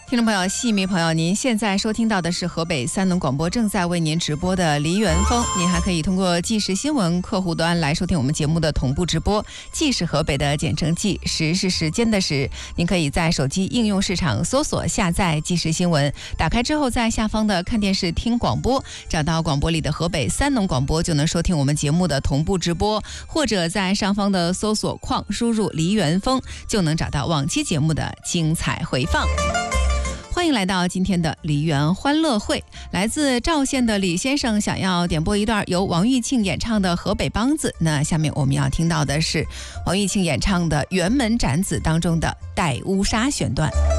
听众朋友、戏迷朋友，您现在收听到的是河北三农广播正在为您直播的梨园风。您还可以通过即时新闻客户端来收听我们节目的同步直播。即是河北的简称即，时是时间的时。您可以在手机应用市场搜索下载即时新闻，打开之后在下方的看电视听广播，找到广播里的河北三农广播，就能收听我们节目的同步直播。或者在上方的搜索框输入梨园风，就能找到往期节目的精彩回放。欢迎来到今天的梨园欢乐会。来自赵县的李先生想要点播一段由王玉庆演唱的河北梆子，那下面我们要听到的是王玉庆演唱的《辕门斩子》当中的《戴乌纱》选段。